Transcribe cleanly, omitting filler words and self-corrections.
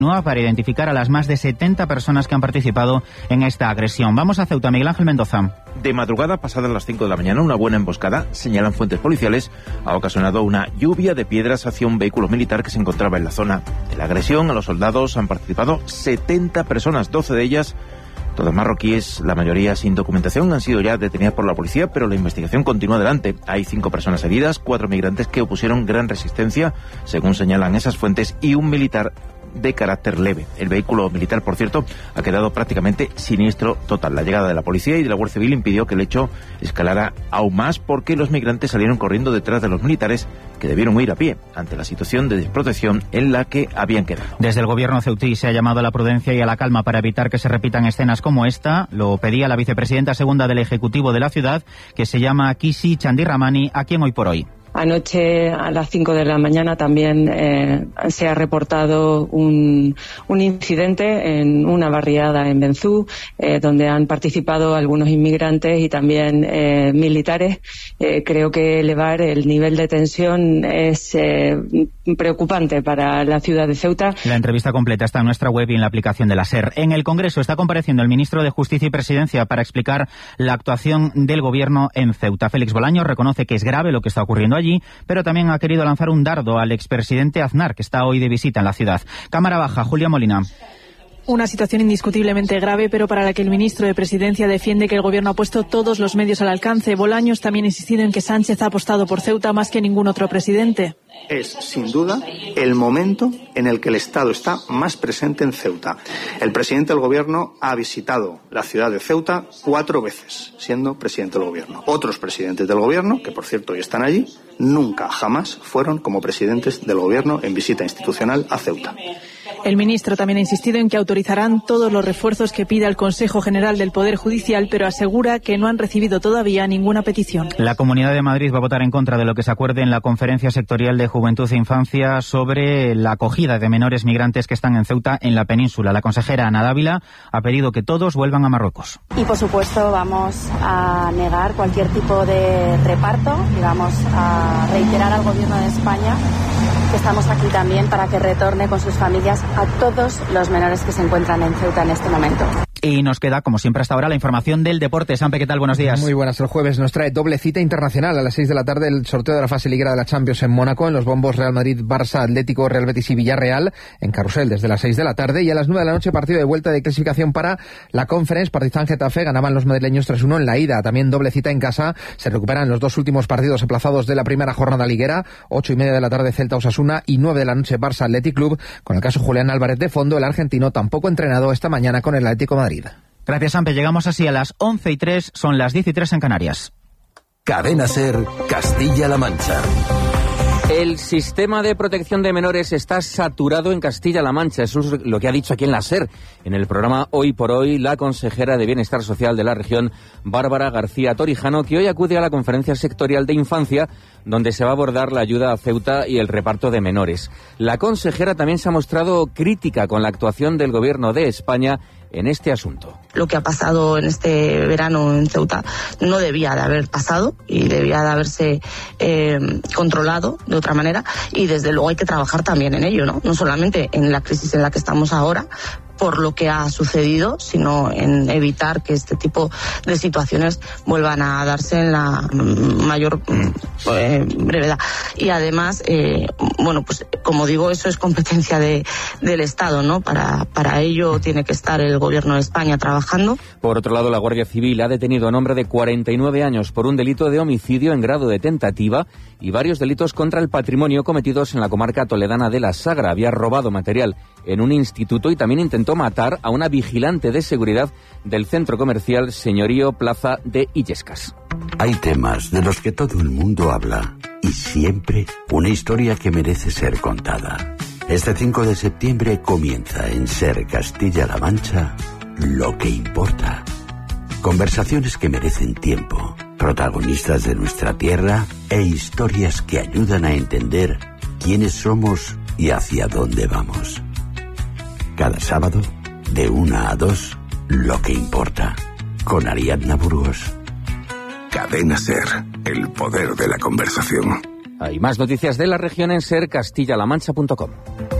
para identificar a las más de 70 personas que han participado en esta agresión. Vamos a Ceuta, Miguel Ángel Mendoza. De madrugada, pasadas las 5 de la mañana, una buena emboscada, señalan fuentes policiales, ha ocasionado una lluvia de piedras hacia un vehículo militar que se encontraba en la zona. En la agresión a los soldados han participado 70 personas, 12 de ellas, todas marroquíes, la mayoría sin documentación, han sido ya detenidas por la policía, pero la investigación continúa adelante. Hay 5 personas heridas, 4 migrantes que opusieron gran resistencia, según señalan esas fuentes, y un militar de carácter leve. El vehículo militar, por cierto, ha quedado prácticamente siniestro total. La llegada de la policía y de la Guardia Civil impidió que el hecho escalara aún más porque los migrantes salieron corriendo detrás de los militares, que debieron huir a pie ante la situación de desprotección en la que habían quedado. Desde el gobierno ceutí se ha llamado a la prudencia y a la calma para evitar que se repitan escenas como esta. Lo pedía la vicepresidenta segunda del Ejecutivo de la ciudad, que se llama Kisi Chandirramani, a quien hoy por hoy. Anoche a las 5 de la mañana también se ha reportado un incidente en una barriada en Benzú, donde han participado algunos inmigrantes y también militares. Creo que elevar el nivel de tensión es preocupante para la ciudad de Ceuta. La entrevista completa está en nuestra web y en la aplicación de la SER. En el Congreso está compareciendo el ministro de Justicia y Presidencia para explicar la actuación del gobierno en Ceuta. Félix Bolaños reconoce que es grave lo que está ocurriendo allí, pero también ha querido lanzar un dardo al expresidente Aznar, que está hoy de visita en la ciudad. Cámara Baja, Julia Molina. Una situación indiscutiblemente grave, pero para la que el ministro de Presidencia defiende que el gobierno ha puesto todos los medios al alcance. Bolaños también ha insistido en que Sánchez ha apostado por Ceuta más que ningún otro presidente. Es, sin duda, el momento en el que el Estado está más presente en Ceuta. El presidente del gobierno ha visitado la ciudad de Ceuta 4 veces, siendo presidente del gobierno. Otros presidentes del gobierno, que por cierto hoy están allí, nunca, jamás fueron como presidentes del gobierno en visita institucional a Ceuta. El ministro también ha insistido en que autorizarán todos los refuerzos que pida el Consejo General del Poder Judicial, pero asegura que no han recibido todavía ninguna petición. La Comunidad de Madrid va a votar en contra de lo que se acuerde en la Conferencia Sectorial de Juventud e Infancia sobre la acogida de menores migrantes que están en Ceuta, en la península. La consejera Ana Dávila ha pedido que todos vuelvan a Marruecos. Y por supuesto vamos a negar cualquier tipo de reparto y vamos a reiterar al Gobierno de España que estamos aquí también para que retorne con sus familias a todos los menores que se encuentran en Ceuta en este momento. Y nos queda, como siempre hasta ahora, la información del deporte. Sampe, ¿qué tal? Buenos días. Muy buenas. El jueves nos trae doble cita internacional a las 6 de la tarde, el sorteo de la fase liguera de la Champions en Mónaco, en los bombos Real Madrid, Barça, Atlético, Real Betis y Villarreal, en Carrusel desde las 6 de la tarde, y a las 9 de la noche partido de vuelta de clasificación para la Conference. Partizan Getafe, ganaban los madrileños 3-1 en la ida. También doble cita en casa, se recuperan los 2 últimos partidos aplazados de la primera jornada liguera, 8:30 de la tarde Celta Osasuna y 9 de la noche Barça Athletic Club, con el caso Julián Álvarez de fondo, el argentino tampoco entrenado esta mañana con el Atlético Madrid. Gracias, Sampe. Llegamos así a las 11:03, son las 10:03 en Canarias. Cadena SER, Castilla-La Mancha. El sistema de protección de menores está saturado en Castilla-La Mancha. Eso es lo que ha dicho aquí en la SER. En el programa Hoy por Hoy, la consejera de Bienestar Social de la región, Bárbara García Torijano, que hoy acude a la Conferencia Sectorial de Infancia, donde se va a abordar la ayuda a Ceuta y el reparto de menores. La consejera también se ha mostrado crítica con la actuación del Gobierno de España en este asunto. Lo que ha pasado en este verano en Ceuta no debía de haber pasado y debía de haberse controlado de otra manera, y desde luego hay que trabajar también en ello, ¿no? No solamente en la crisis en la que estamos ahora por lo que ha sucedido, sino en evitar que este tipo de situaciones vuelvan a darse en la mayor brevedad. Y además, bueno, pues como digo, eso es competencia del Estado, ¿no? Para ello tiene que estar el Gobierno de España trabajando. Por otro lado, la Guardia Civil ha detenido a un hombre de 49 años por un delito de homicidio en grado de tentativa y varios delitos contra el patrimonio cometidos en la comarca toledana de la Sagra. Había robado material en un instituto y también intentó matar a una vigilante de seguridad del centro comercial Señorío Plaza de Illescas. Hay temas de los que todo el mundo habla y siempre una historia que merece ser contada. Este 5 de septiembre comienza en SER Castilla-La Mancha Lo que importa. Conversaciones que merecen tiempo, protagonistas de nuestra tierra e historias que ayudan a entender quiénes somos y hacia dónde vamos. Cada sábado, de 1 a 2, Lo que importa, con Ariadna Burgos. Cadena SER, el poder de la conversación. Hay más noticias de la región en sercastillalamancha.com.